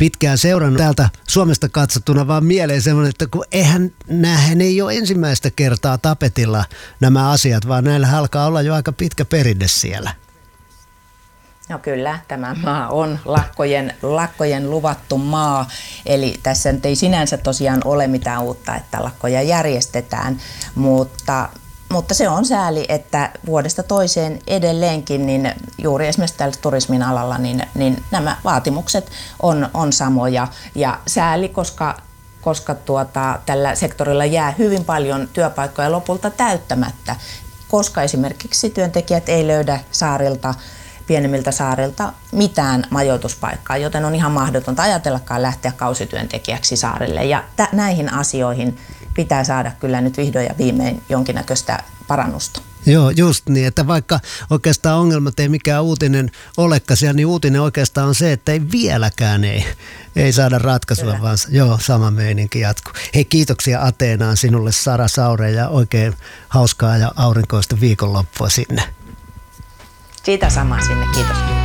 pitkään seurannut täältä Suomesta katsottuna vaan mieleen semmoinen, että kun näähän ei ole ensimmäistä kertaa tapetilla nämä asiat, vaan näillä alkaa olla jo aika pitkä perinne siellä. No kyllä, tämä maa on lakkojen luvattu maa, eli tässä nyt ei sinänsä tosiaan ole mitään uutta, että lakkoja järjestetään, mutta se on sääli, että vuodesta toiseen edelleenkin, niin juuri esimerkiksi tällä turismin alalla, niin nämä vaatimukset on samoja ja sääli, koska tällä sektorilla jää hyvin paljon työpaikkoja lopulta täyttämättä, koska esimerkiksi työntekijät ei löydä pienemmiltä saarilta mitään majoituspaikkaa, joten on ihan mahdotonta ajatellakaan lähteä kausityöntekijäksi saarille. Ja näihin asioihin pitää saada kyllä nyt vihdoin ja viimein jonkinnäköistä parannusta. Joo, just niin, että vaikka oikeastaan ongelmat ei mikään uutinen olekaan siellä, niin uutinen oikeastaan on se, että ei vieläkään ei saada ratkaisua, kyllä, vaan sama meininki jatkuu. Hei, kiitoksia Ateenaan sinulle, Sara Saure, ja oikein hauskaa ja aurinkoista viikonloppua sinne. Siitä samaa sinne, kiitos.